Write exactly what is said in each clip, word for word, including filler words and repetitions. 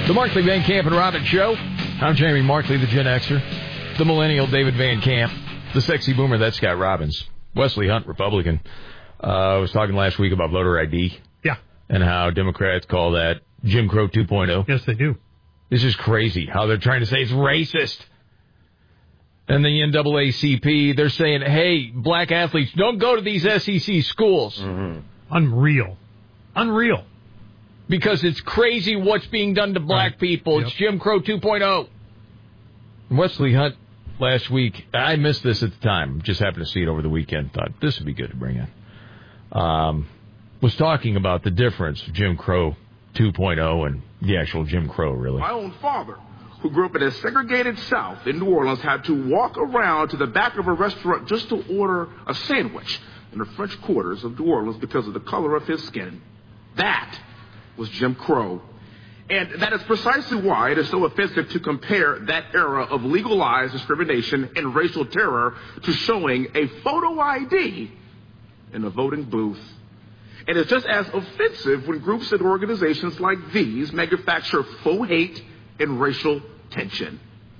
The Markley, Van Camp, and Robbins Show. I'm Jamie Markley, the Gen Xer. The millennial David Van Camp. The sexy boomer, that's Scott Robbins. Wesley Hunt, Republican. Uh, I was talking last week about voter I D. Yeah. And how Democrats call that Jim Crow two point oh. Yes, they do. This is crazy how they're trying to say it's racist. And the N double A C P, they're saying, hey, black athletes, don't go to these S E C schools. Mm-hmm. Unreal. Unreal. Because it's crazy what's being done to black right. people. Yep. It's Jim Crow two point oh. Wesley Hunt last week, I missed this at the time. Just happened to see it over the weekend. Thought this would be good to bring in. Um, was talking about the difference of Jim Crow two point oh and the actual Jim Crow, really. My own father, who grew up in a segregated South in New Orleans, had to walk around to the back of a restaurant just to order a sandwich in the French quarters of New Orleans because of the color of his skin. That was Jim Crow. And that is precisely why it is so offensive to compare that era of legalized discrimination and racial terror to showing a photo I D in a voting booth. And it's just as offensive when groups and organizations like these manufacture faux hate and racial tension.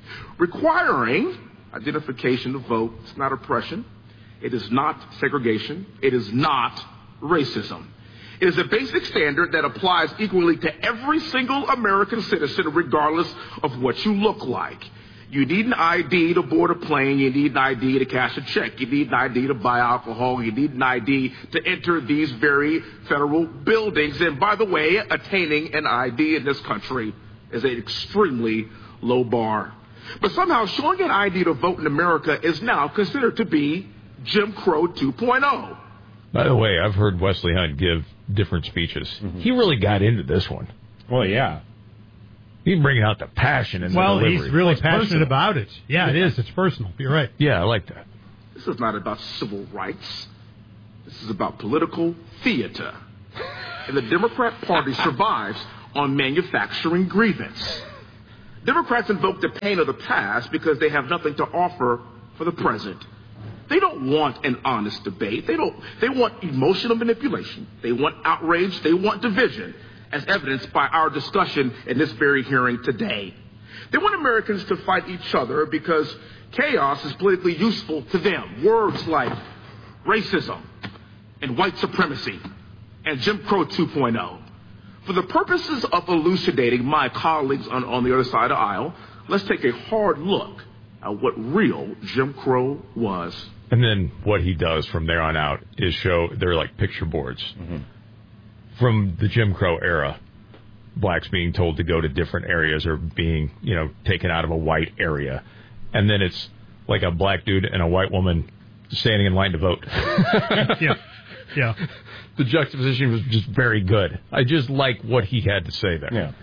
Requiring identification to vote is not oppression. It is not segregation. It is not racism. It is a basic standard that applies equally to every single American citizen, regardless of what you look like. You need an I D to board a plane. You need an I D to cash a check. You need an I D to buy alcohol. You need an I D to enter these very federal buildings. And by the way, attaining an I D in this country is an extremely low bar. But somehow showing an I D to vote in America is now considered to be Jim Crow two point oh. By the way, I've heard Wesley Hunt give different speeches. Mm-hmm. He really got into this one. Well, yeah. He's bringing out the passion in the well, delivery. Well, he's really it's passionate personal. about it. Yeah, it is. It's personal. You're right. Yeah, I like that. This is not about civil rights. This is about political theater. And the Democrat Party survives on manufacturing grievance. Democrats invoke the pain of the past because they have nothing to offer for the present. They don't want an honest debate. They don't. They want emotional manipulation. They want outrage. They want division, as evidenced by our discussion in this very hearing today. They want Americans to fight each other because chaos is politically useful to them. Words like racism and white supremacy and Jim Crow two point oh. For the purposes of elucidating my colleagues on, on the other side of the aisle, let's take a hard look at what real Jim Crow was. And then what he does from there on out is show, they're like picture boards. Mm-hmm. From the Jim Crow era, blacks being told to go to different areas or being, you know, taken out of a white area. And then it's like a black dude and a white woman standing in line to vote. yeah, yeah. The juxtaposition was just very good. I just like what he had to say there. Yeah.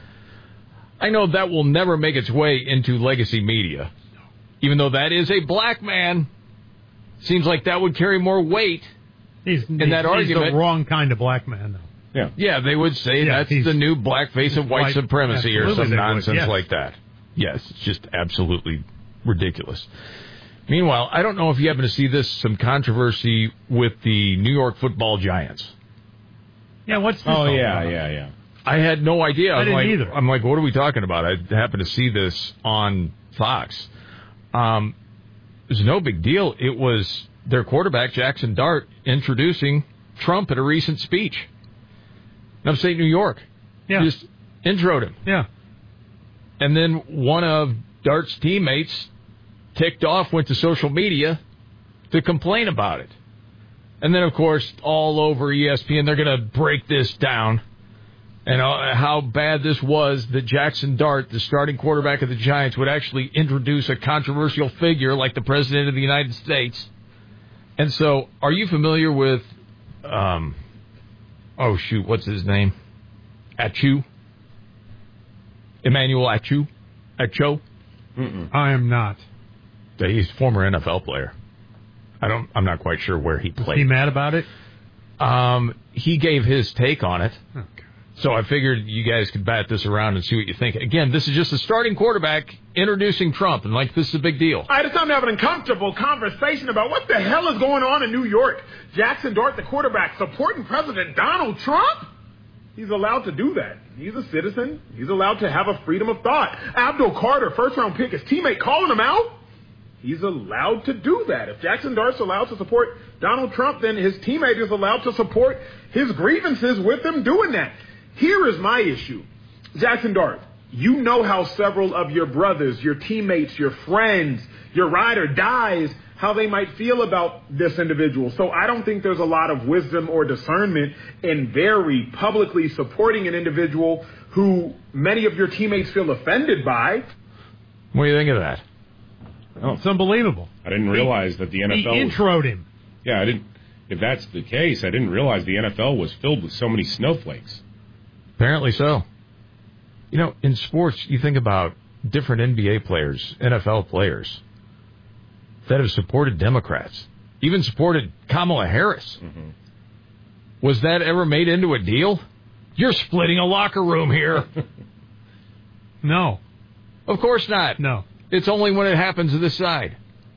I know that will never make its way into legacy media. Even though that is a black man, seems like that would carry more weight he's, in he's, that he's argument. He's the wrong kind of black man, though. Yeah, yeah, they would say yeah, that's the new blackface of white, white supremacy or some nonsense yes. like that. Yes, it's just absolutely ridiculous. Meanwhile, I don't know if you happen to see this, some controversy with the New York football Giants. Yeah, what's this? Oh, yeah, about? yeah, yeah. I had no idea. I I'm didn't like, either. I'm like, what are we talking about? I happened to see this on Fox. Um, it was no big deal. It was their quarterback, Jackson Dart, introducing Trump at a recent speech in upstate New York. Yeah. Just introed him. Yeah. And then one of Dart's teammates, ticked off, went to social media to complain about it. And then, of course, all over E S P N, they're going to break this down. And how bad this was that Jackson Dart, the starting quarterback of the Giants, would actually introduce a controversial figure like the President of the United States. And so, are you familiar with, um, oh, shoot, what's his name? Achu? Emmanuel Achu? Acho? Mm-mm. I am not. He's a former N F L player. I don't, I'm not quite sure where he played. Is he mad about it? Um, he gave his take on it. Okay. So I figured you guys could bat this around and see what you think. Again, this is just a starting quarterback introducing Trump, and like this is a big deal. All right, it's time to have an uncomfortable conversation about what the hell is going on in New York. Jackson Dart, the quarterback, supporting President Donald Trump? He's allowed to do that. He's a citizen. He's allowed to have a freedom of thought. Abdul Carter, first-round pick, his teammate calling him out. He's allowed to do that. If Jackson Dart's allowed to support Donald Trump, then his teammate is allowed to support his grievances with him doing that. Here is my issue. Jackson Dart, you know how several of your brothers, your teammates, your friends, your ride or dies, how they might feel about this individual. So I don't think there's a lot of wisdom or discernment in very publicly supporting an individual who many of your teammates feel offended by. What do you think of that? Oh. It's unbelievable. I didn't realize that the N F L... He introed him. Yeah, I didn't. If that's the case, I didn't realize the N F L was filled with so many snowflakes. Apparently so. You know, in sports, you think about different N B A players, N F L players, that have supported Democrats, even supported Kamala Harris. Mm-hmm. Was that ever made into a deal? You're splitting a locker room here. No. Of course not. No. It's only when it happens to this side.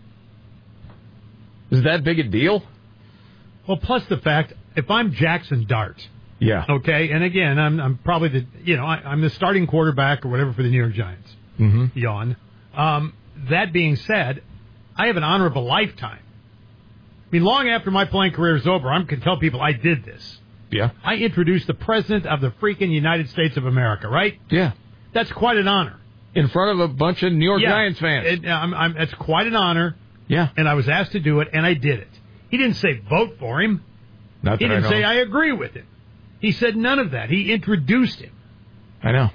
Is that big a deal? Well, plus the fact, if I'm Jackson Dart, yeah, okay, and again, I'm I'm probably the, you know, I, I'm the starting quarterback or whatever for the New York Giants. Mm-hmm. Yawn. Um, that being said, I have an honorable lifetime. I mean, long after my playing career is over, I can tell people I did this. Yeah. I introduced the President of the freaking United States of America, right? Yeah. That's quite an honor. In front of a bunch of New York yeah, Giants fans. It, I'm, I'm, it's quite an honor. Yeah. And I was asked to do it, and I did it. He didn't say vote for him. Not that he didn't I know. say I agree with him. He said none of that. He introduced him. I know.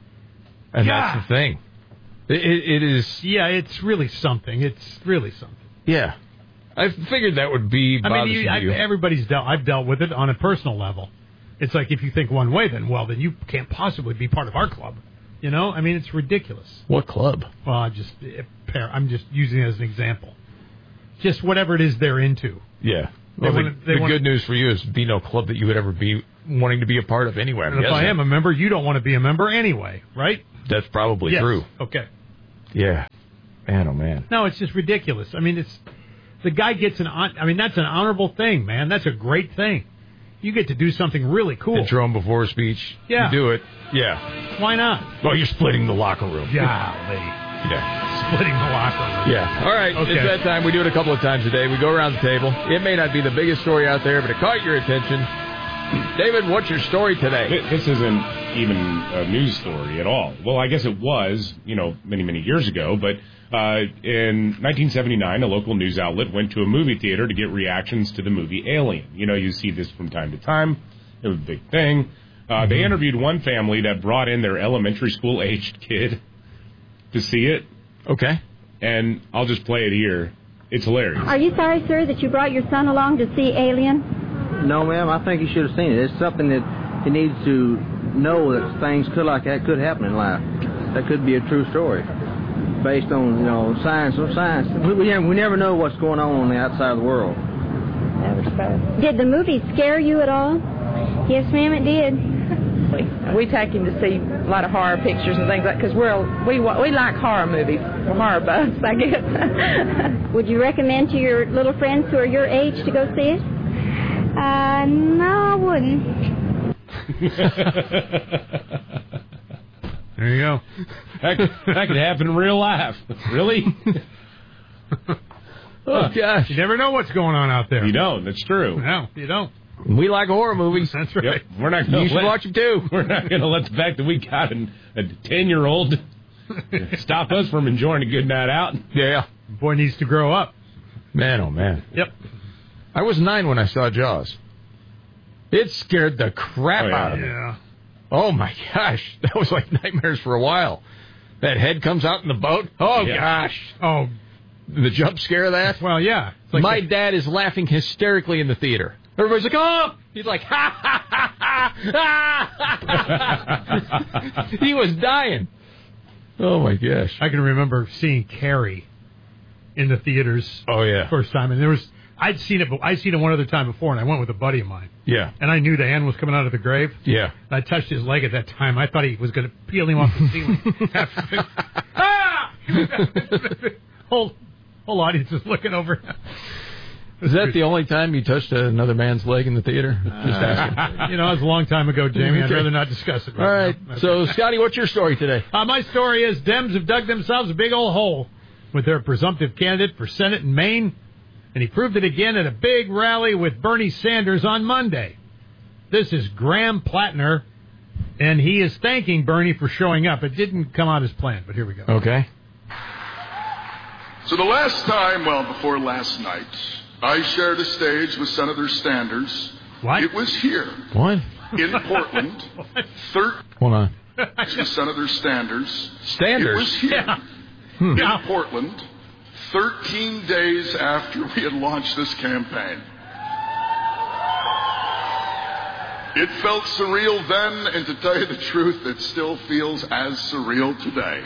And God. that's the thing. It, it, it is... Yeah, it's really something. It's really something. Yeah. I figured that would be I mean, you, I, you. everybody's dealt... I've dealt with it on a personal level. It's like if you think one way, then, well, then you can't possibly be part of our club. You know? I mean, it's ridiculous. What club? Well, I just... I'm just using it as an example. Just whatever it is they're into. Yeah. Well, they the wanna, they the wanna, good news for you is be no club that you would ever be wanting to be a part of anyway. And if I am a member, you don't want to be a member anyway, right? That's probably yes. true. Okay. Yeah. Man, oh, man. No, it's just ridiculous. I mean, it's the guy gets an... I mean, that's an honorable thing, man. That's a great thing. You get to do something really cool. Intro him before a speech. Yeah. You do it. Yeah. Why not? Well, you're splitting the locker room. Golly. Yeah. Splitting the locker room. Yeah. All right. Okay. It's that time. We do it a couple of times a day. We go around the table. It may not be the biggest story out there, but it caught your attention. David, what's your story today? This isn't even a news story at all. Well, I guess it was, you know, many, many years ago. But uh, in nineteen seventy-nine, a local news outlet went to a movie theater to get reactions to the movie Alien. You know, you see this from time to time. It was a big thing. Uh, mm-hmm. They interviewed one family that brought in their elementary school-aged kid to see it. Okay. And I'll just play it here. It's hilarious. Are you sorry, sir, that you brought your son along to see Alien? No, ma'am. I think he should have seen it. It's something that he needs to know that things could like that could happen in life. That could be a true story based on, you know, science. Science. We, we, never, we never know what's going on on the outside of the world. That was fun. Did the movie scare you at all? Yes, ma'am, it did. We take him to see a lot of horror pictures and things like because we're we we like horror movies. We're horror buffs, I guess. Would you recommend to your little friends who are your age to go see it? Uh, no, I wouldn't. There you go. That, that could happen in real life. Really? Oh, gosh. You never know what's going on out there. You don't. That's true. No, you don't. We like horror movies. That's right. Yep. We're not gonna you should let, watch them, too. We're not going to let the fact that we got an, a ten-year-old stop us from enjoying a good night out. Yeah. Boy needs to grow up. Man, oh, man. Yep. I was nine when I saw Jaws. It scared the crap oh, yeah. out of me. Yeah. Oh, my gosh. That was like nightmares for a while. That head comes out in the boat. Oh, yeah. gosh. Oh. The jump scare of that. Well, yeah. It's like my the- dad is laughing hysterically in the theater. Everybody's like, oh! He's like, ha, ha, ha, ha, ha. He was dying. Oh, my gosh. I can remember seeing Carrie in the theaters. Oh, yeah. First time. And there was, I'd seen it, but I'd seen it one other time before, and I went with a buddy of mine. Yeah. And I knew the hand was coming out of the grave. Yeah. And I touched his leg at that time. I thought he was going to peel him off the ceiling. ah! whole, whole audience is looking over. Is that the only time you touched another man's leg in the theater? Just asking. You know, it was a long time ago, Jamie. I'd Okay. rather not discuss it right All right. now. Okay. So, Scotty, what's your story today? Uh, my story is Dems have dug themselves a big old hole with their presumptive candidate for Senate in Maine, and he proved it again at a big rally with Bernie Sanders on Monday. This is Graham Plattner, and he is thanking Bernie for showing up. It didn't come out as planned, but here we go. Okay. So the last time, well, before last night, I shared a stage with Senator Sanders. What? It was here What? in Portland. Third Hold on. with Senator Sanders. Standers? It was here Yeah. Hmm. in Yeah. Portland, thirteen days after we had launched this campaign. It felt surreal then, and to tell you the truth, it still feels as surreal today.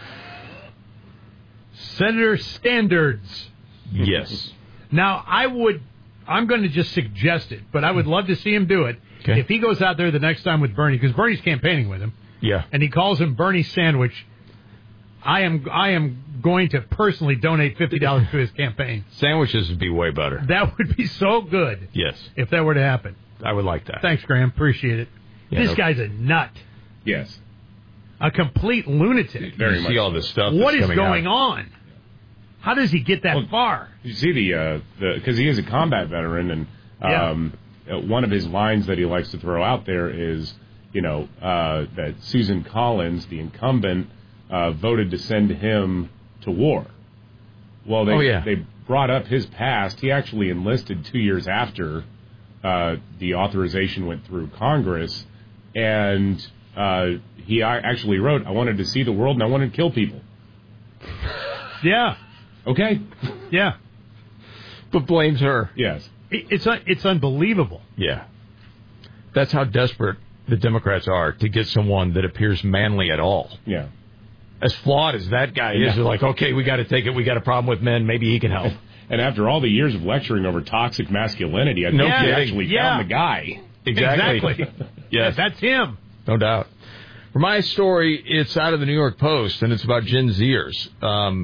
Senator Standards. Yes. Now, I would, I'm going to just suggest it, but I would love to see him do it. Okay. If he goes out there the next time with Bernie, because Bernie's campaigning with him, Yeah. and he calls him Bernie Sandwich, I am I am going to personally donate fifty dollars to his campaign. Sandwiches would be way better. That would be so good Yes. if that were to happen. I would like that. Thanks, Graham. Appreciate it. Yeah, this no- guy's a nut. Yes. A complete lunatic. Very you much see all so. this stuff. What that's is coming going out. on? How does he get that Well, far? You see the uh, the because he is a combat veteran, and um, uh, one of his lines that he likes to throw out there is, you know, uh, that Susan Collins, the incumbent, uh, voted to send him to war. Well, they Oh, yeah. they brought up his past. He actually enlisted two years after uh, the authorization went through Congress, and uh, he a- actually wrote, "I wanted to see the world and I wanted to kill people." Yeah, Okay. yeah. But blames her. Yes. It- It's un- it's unbelievable. Yeah. That's how desperate the Democrats are to get someone that appears manly at all. Yeah. As flawed as that guy is, Yeah. they're like, okay, we got to take it. We got a problem with men. Maybe he can help. And after all the years of lecturing over toxic masculinity, I No think he kidding. actually Yeah. found the guy. Exactly. Yes. That's him. No doubt. For my story, it's out of the New York Post, and it's about Gen Zers. Um,